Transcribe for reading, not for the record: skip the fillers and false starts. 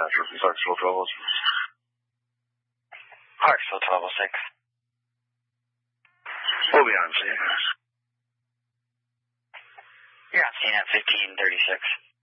from Clarksville 1206. Clarksville 1206. We'll be on scene. You're on scene at 1536.